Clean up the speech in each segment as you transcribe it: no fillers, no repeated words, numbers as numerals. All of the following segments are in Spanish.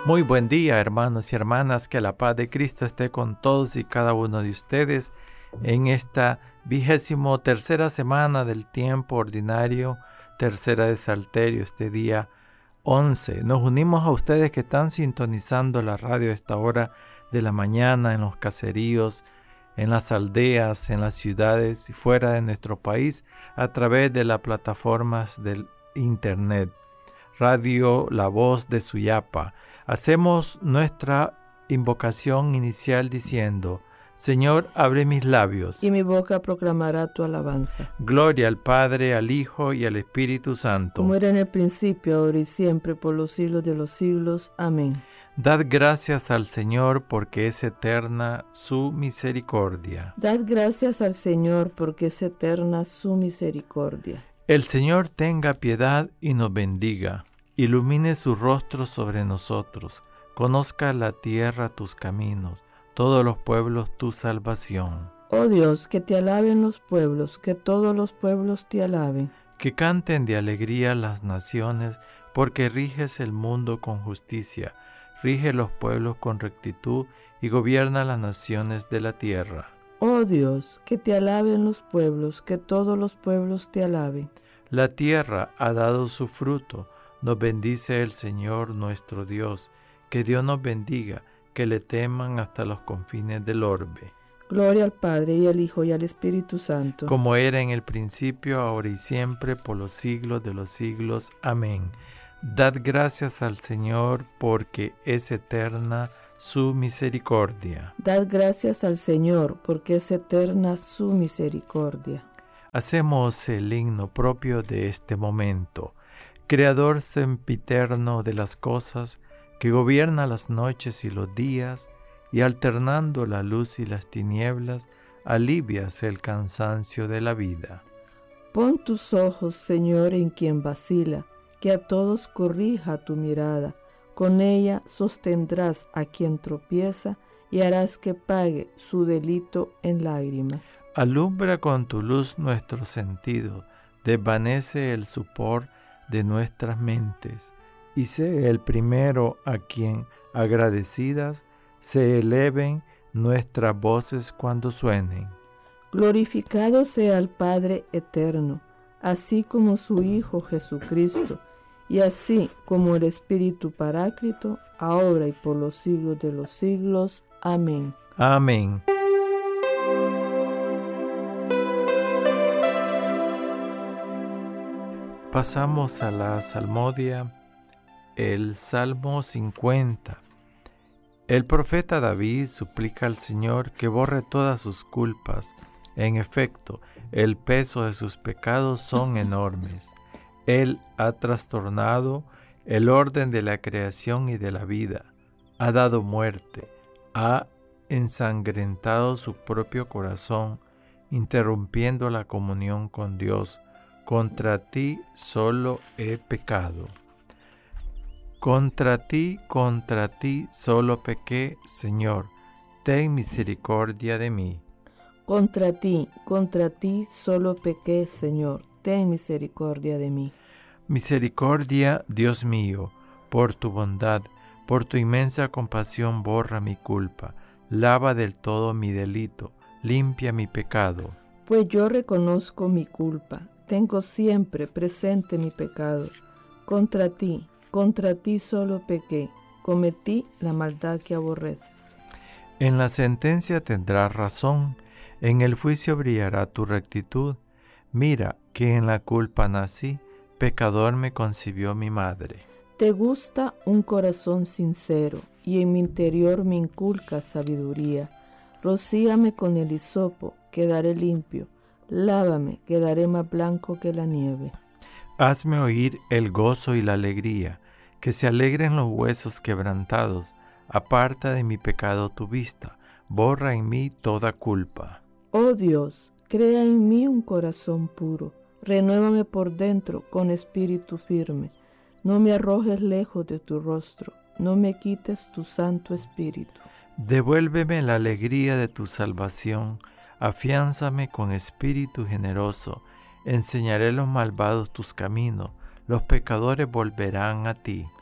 Muy buen día, hermanos y hermanas, que la paz de Cristo esté con todos y cada uno de ustedes en esta 23ª semana del tiempo ordinario, tercera de Salterio, este día 11. Nos unimos a ustedes que están sintonizando la radio a esta hora de la mañana en los caseríos, en las aldeas, en las ciudades y fuera de nuestro país a través de las plataformas del internet. Radio La Voz de Suyapa. Hacemos nuestra invocación inicial diciendo: Señor, abre mis labios, y mi boca proclamará tu alabanza. Gloria al Padre, al Hijo y al Espíritu Santo. Como era en el principio, ahora y siempre, por los siglos de los siglos. Amén. Dad gracias al Señor, porque es eterna su misericordia. Dad gracias al Señor, porque es eterna su misericordia. El Señor tenga piedad y nos bendiga. Ilumine su rostro sobre nosotros. Conozca la tierra tus caminos, todos los pueblos tu salvación. Oh Dios, que te alaben los pueblos, que todos los pueblos te alaben. Que canten de alegría las naciones, porque riges el mundo con justicia, rige los pueblos con rectitud y gobierna las naciones de la tierra. Oh Dios, que te alaben los pueblos, que todos los pueblos te alaben. La tierra ha dado su fruto. Nos bendice el Señor nuestro Dios. Que Dios nos bendiga, que le teman hasta los confines del orbe. Gloria al Padre, y al Hijo, y al Espíritu Santo. Como era en el principio, ahora y siempre, por los siglos de los siglos. Amén. Dad gracias al Señor, porque es eterna su misericordia. Dad gracias al Señor, porque es eterna su misericordia. Hacemos el himno propio de este momento. Creador sempiterno de las cosas, que gobierna las noches y los días, y alternando la luz y las tinieblas, alivias el cansancio de la vida. Pon tus ojos, Señor, en quien vacila, que a todos corrija tu mirada. Con ella sostendrás a quien tropieza y harás que pague su delito en lágrimas. Alumbra con tu luz nuestro sentido, desvanece el sopor de nuestras mentes, y sé el primero a quien, agradecidas, se eleven nuestras voces cuando suenen. Glorificado sea el Padre eterno, así como su Hijo Jesucristo, y así como el Espíritu Paráclito, ahora y por los siglos de los siglos. Amén. Amén. Pasamos a la salmodia, el Salmo 50. El profeta David suplica al Señor que borre todas sus culpas. En efecto, el peso de sus pecados son enormes. Él ha trastornado el orden de la creación y de la vida. Ha dado muerte. Ha ensangrentado su propio corazón, interrumpiendo la comunión con Dios. Contra ti solo he pecado. Contra ti solo pequé, Señor. Ten misericordia de mí. Contra ti solo pequé, Señor. Ten misericordia de mí. Misericordia, Dios mío, por tu bondad, por tu inmensa compasión borra mi culpa. Lava del todo mi delito, limpia mi pecado. Pues yo reconozco mi culpa. Tengo siempre presente mi pecado. Contra ti solo pequé, cometí la maldad que aborreces. En la sentencia tendrás razón, en el juicio brillará tu rectitud. Mira que en la culpa nací, pecador me concibió mi madre. Te gusta un corazón sincero, y en mi interior me inculcas sabiduría. Rocíame con el hisopo, quedaré limpio. Lávame, quedaré más blanco que la nieve. Hazme oír el gozo y la alegría, que se alegren los huesos quebrantados. Aparta de mi pecado tu vista, borra en mí toda culpa. Oh Dios, crea en mí un corazón puro, renuévame por dentro con espíritu firme. No me arrojes lejos de tu rostro, no me quites tu santo espíritu. Devuélveme la alegría de tu salvación, afiánzame con espíritu generoso. Enseñaré a los malvados tus caminos, los pecadores volverán a ti.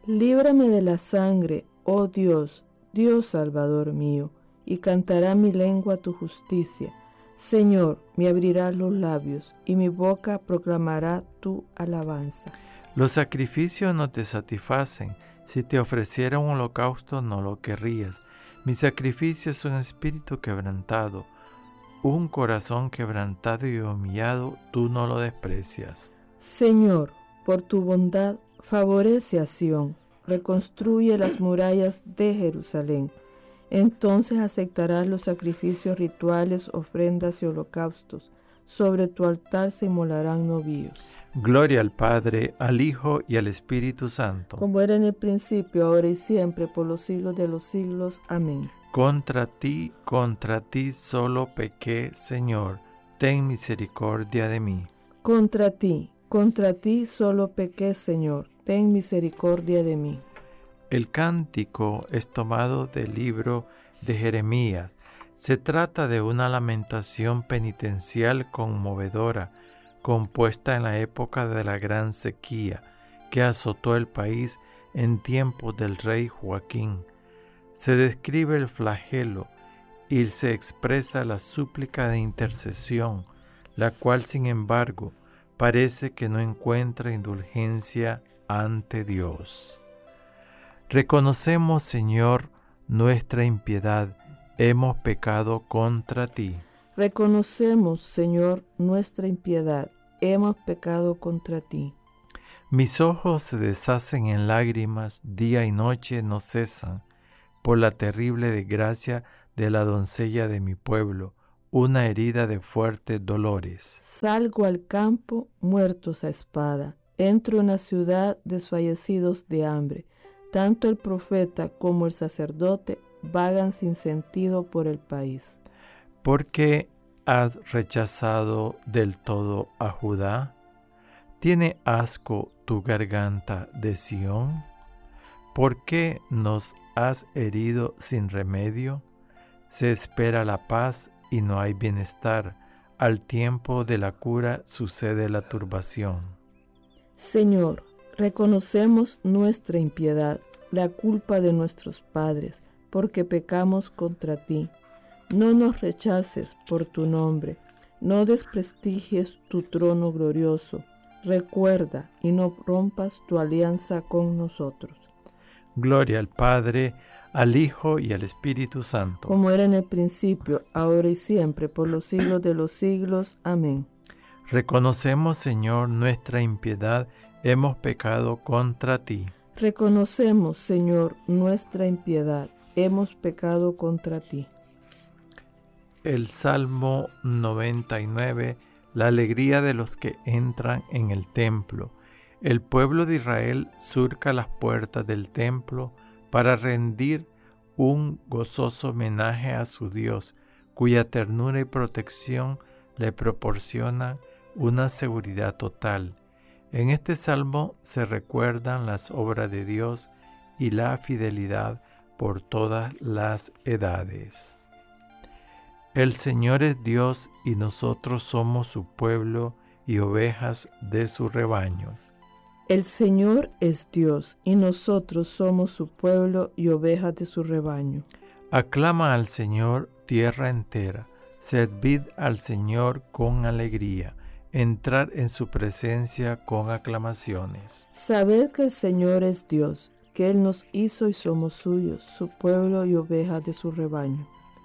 Líbrame de la sangre, oh Dios, Dios Salvador mío, y cantará mi lengua tu justicia. Señor, me abrirá los labios, y mi boca proclamará tu alabanza. Los sacrificios no te satisfacen. Si te ofreciera un holocausto, no lo querrías. Mi sacrificio es un espíritu quebrantado. Un corazón quebrantado y humillado, tú no lo desprecias. Señor, por tu bondad, favorece a Sión, reconstruye las murallas de Jerusalén. Entonces aceptarás los sacrificios rituales, ofrendas y holocaustos. Sobre tu altar se inmolarán novillos. Gloria al Padre, al Hijo y al Espíritu Santo. Como era en el principio, ahora y siempre, por los siglos de los siglos. Amén. Contra ti solo pequé, Señor, ten misericordia de mí. Contra ti solo pequé, Señor, ten misericordia de mí. El cántico es tomado del libro de Jeremías. Se trata de una lamentación penitencial conmovedora, compuesta en la época de la gran sequía que azotó el país en tiempos del rey Joaquín. Se describe el flagelo y se expresa la súplica de intercesión, la cual, sin embargo, parece que no encuentra indulgencia ante Dios. Reconocemos, Señor, nuestra impiedad, hemos pecado contra ti. Reconocemos, Señor, nuestra impiedad, hemos pecado contra ti. Mis ojos se deshacen en lágrimas, día y noche no cesan, por la terrible desgracia de la doncella de mi pueblo, una herida de fuertes dolores. Salgo al campo, muertos a espada, entro en la ciudad desfallecidos de hambre. Tanto el profeta como el sacerdote vagan sin sentido por el país. ¿Por qué has rechazado del todo a Judá? ¿Tiene asco tu garganta de Sión? ¿Por qué nos has herido sin remedio? Se espera la paz y no hay bienestar. Al tiempo de la cura sucede la turbación. Señor, reconocemos nuestra impiedad, la culpa de nuestros padres, porque pecamos contra ti. No nos rechaces por tu nombre, no desprestigies tu trono glorioso. Recuerda y no rompas tu alianza con nosotros. Gloria al Padre, al Hijo y al Espíritu Santo. Como era en el principio, ahora y siempre, por los siglos de los siglos. Amén. Reconocemos, Señor, nuestra impiedad, hemos pecado contra ti. Reconocemos, Señor, nuestra impiedad, hemos pecado contra ti. El Salmo 99, la alegría de los que entran en el templo. El pueblo de Israel surca las puertas del templo para rendir un gozoso homenaje a su Dios, cuya ternura y protección le proporciona una seguridad total. En este salmo se recuerdan las obras de Dios y la fidelidad por todas las edades. El Señor es Dios y nosotros somos su pueblo y ovejas de su rebaño. El Señor es Dios y nosotros somos su pueblo y ovejas de su rebaño. Aclama al Señor tierra entera, servid al Señor con alegría, entrar en su presencia con aclamaciones. Sabed que el Señor es Dios, que Él nos hizo y somos suyos, su pueblo y ovejas de su rebaño.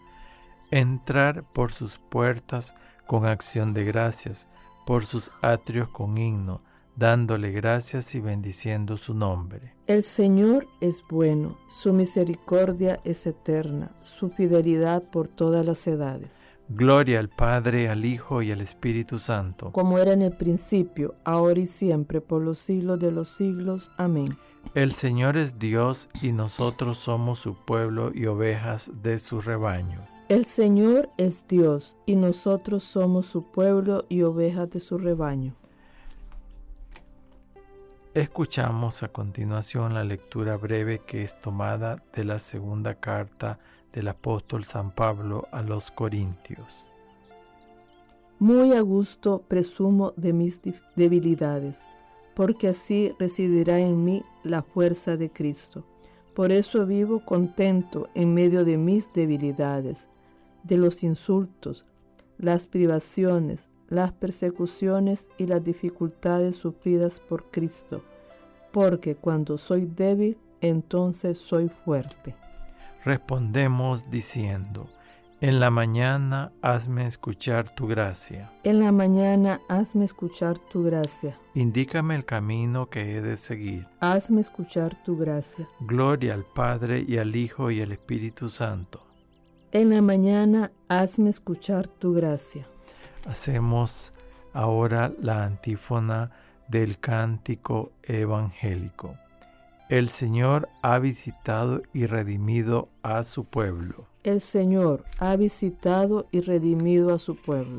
Entrar por sus puertas con acción de gracias, por sus atrios con himno, dándole gracias y bendiciendo su nombre. El Señor es bueno, su misericordia es eterna, su fidelidad por todas las edades. Gloria al Padre, al Hijo y al Espíritu Santo. Como era en el principio, ahora y siempre, por los siglos de los siglos. Amén. El Señor es Dios y nosotros somos su pueblo y ovejas de su rebaño. El Señor es Dios y nosotros somos su pueblo y ovejas de su rebaño. Escuchamos a continuación la lectura breve que es tomada de la segunda carta del apóstol San Pablo a los Corintios. Muy a gusto presumo de mis debilidades, porque así residirá en mí la fuerza de Cristo. Por eso vivo contento en medio de mis debilidades, de los insultos, las privaciones, las persecuciones y las dificultades sufridas por Cristo, porque cuando soy débil, entonces soy fuerte. Respondemos diciendo: en la mañana hazme escuchar tu gracia. En la mañana hazme escuchar tu gracia. Indícame el camino que he de seguir. Hazme escuchar tu gracia. Gloria al Padre y al Hijo y al Espíritu Santo. En la mañana hazme escuchar tu gracia. Hacemos ahora la antífona del cántico evangélico. El Señor ha visitado y redimido a su pueblo. El Señor ha visitado y redimido a su pueblo.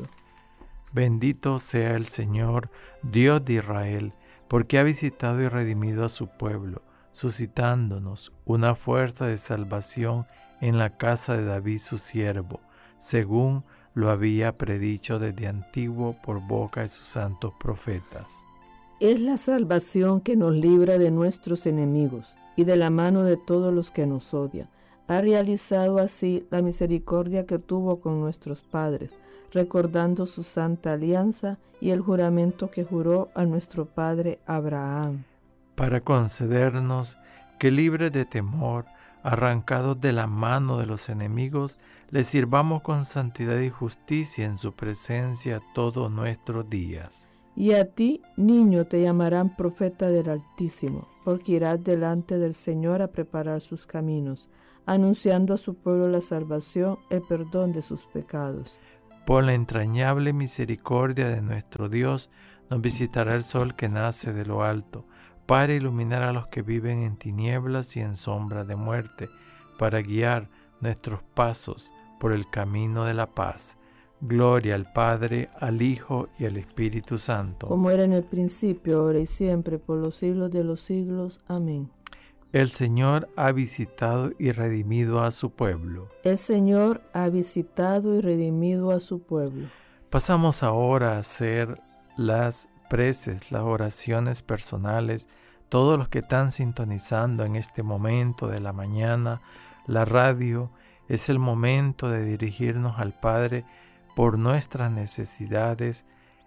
Bendito sea el Señor, Dios de Israel, porque ha visitado y redimido a su pueblo, suscitándonos una fuerza de salvación en la casa de David su siervo, según lo había predicho desde antiguo por boca de sus santos profetas. Es la salvación que nos libra de nuestros enemigos y de la mano de todos los que nos odian. Ha realizado así la misericordia que tuvo con nuestros padres, recordando su santa alianza y el juramento que juró a nuestro padre Abraham. Para concedernos que, libres de temor, arrancados de la mano de los enemigos, le sirvamos con santidad y justicia en su presencia todos nuestros días. Y a ti, niño, te llamarán profeta del Altísimo, porque irás delante del Señor a preparar sus caminos, anunciando a su pueblo la salvación, el perdón de sus pecados. Por la entrañable misericordia de nuestro Dios, nos visitará el sol que nace de lo alto, para iluminar a los que viven en tinieblas y en sombra de muerte, para guiar nuestros pasos por el camino de la paz. Gloria al Padre, al Hijo y al Espíritu Santo. Como era en el principio, ahora y siempre, por los siglos de los siglos. Amén. El Señor ha visitado y redimido a su pueblo. El Señor ha visitado y redimido a su pueblo. Pasamos ahora a hacer las preces, las oraciones personales. Todos los que están sintonizando en este momento de la mañana, la radio, es el momento de dirigirnos al Padre por nuestras necesidades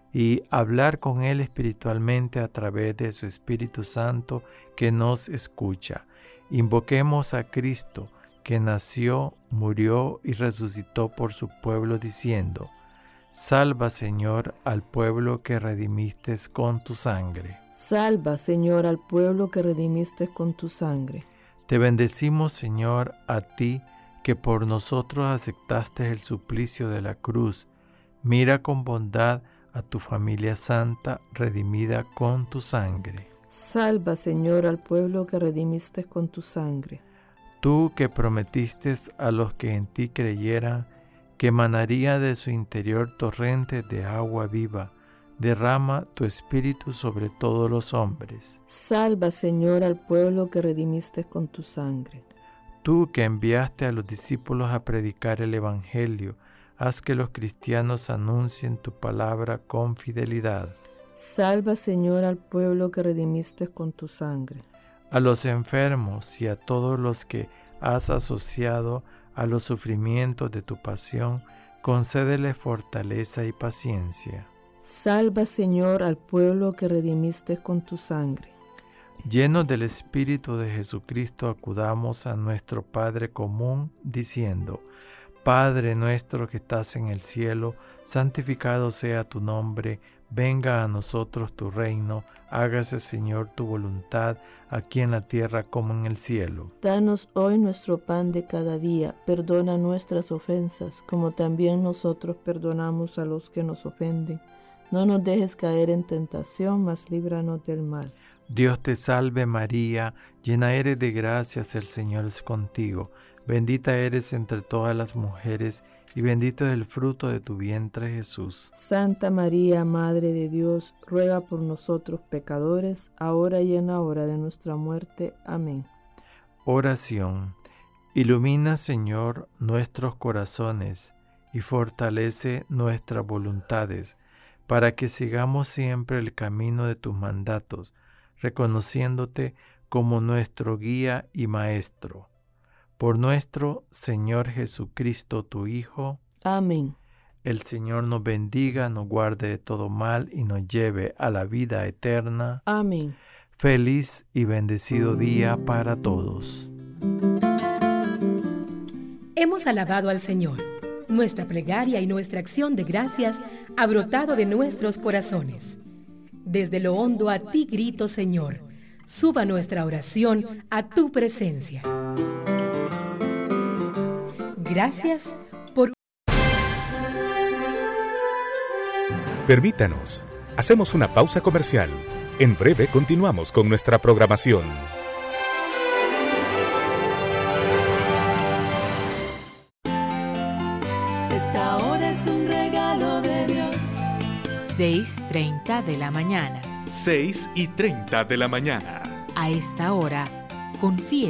y hablar con Él espiritualmente a través de su Espíritu Santo que nos escucha. Invoquemos a Cristo, que nació, murió y resucitó por su pueblo, diciendo: Salva, Señor, al pueblo que redimiste con tu sangre. Salva, Señor, al pueblo que redimiste con tu sangre. Te bendecimos, Señor, a ti, que por nosotros aceptaste el suplicio de la cruz. Mira con bondad a tu familia santa, redimida con tu sangre. Salva, Señor, al pueblo que redimiste con tu sangre. Tú que prometiste a los que en ti creyeran, que emanaría de su interior torrentes de agua viva, derrama tu espíritu sobre todos los hombres. Salva, Señor, al pueblo que redimiste con tu sangre. Tú que enviaste a los discípulos a predicar el Evangelio, haz que los cristianos anuncien tu palabra con fidelidad. Salva, Señor, al pueblo que redimiste con tu sangre. A los enfermos y a todos los que has asociado a los sufrimientos de tu pasión, concédele fortaleza y paciencia. Salva, Señor, al pueblo que redimiste con tu sangre. Llenos del Espíritu de Jesucristo, acudamos a nuestro Padre común, diciendo: Padre nuestro que estás en el cielo, santificado sea tu nombre, venga a nosotros tu reino, hágase, Señor, tu voluntad, aquí en la tierra como en el cielo. Danos hoy nuestro pan de cada día, perdona nuestras ofensas, como también nosotros perdonamos a los que nos ofenden. No nos dejes caer en tentación, mas líbranos del mal. Dios te salve María, llena eres de gracias, el Señor es contigo. Bendita eres entre todas las mujeres, y bendito es el fruto de tu vientre, Jesús. Santa María, Madre de Dios, ruega por nosotros pecadores, ahora y en la hora de nuestra muerte. Amén. Oración. Ilumina, Señor, nuestros corazones, y fortalece nuestras voluntades, para que sigamos siempre el camino de tus mandatos. reconociéndote como nuestro guía y maestro. Por nuestro Señor Jesucristo, tu Hijo. Amén. El Señor nos bendiga, nos guarde de todo mal y nos lleve a la vida eterna. Amén. Feliz y bendecido día para todos. Hemos alabado al Señor. Nuestra plegaria y nuestra acción de gracias ha brotado de nuestros corazones. Desde lo hondo a ti grito, Señor. Suba nuestra oración a tu presencia. Gracias por... Permítanos, hacemos una pausa comercial. En breve continuamos con nuestra programación. Esta hora es un regalo de Dios. 6:30 de la mañana. 6:30 de la mañana. A esta hora, confíe